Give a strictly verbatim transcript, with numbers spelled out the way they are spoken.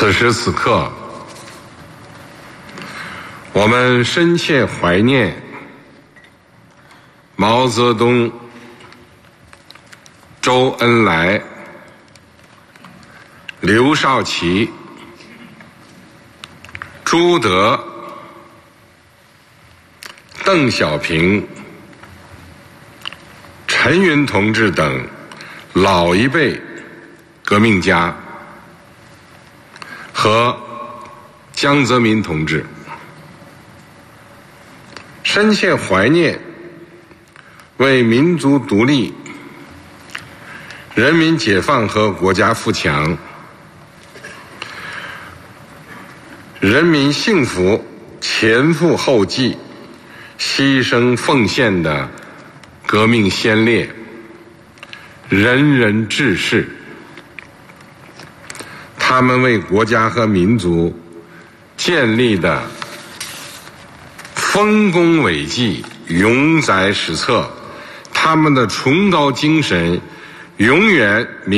此时此刻，我们深切怀念毛泽东、周恩来、刘少奇、朱德、邓小平、陈云同志等老一辈革命家和江泽民同志，深切怀念为民族独立、人民解放和国家富强、人民幸福前赴后继、牺牲奉献的革命先烈、仁人志士，他们为国家和民族建立的丰功伟绩永载史册，他们的崇高精神永远铭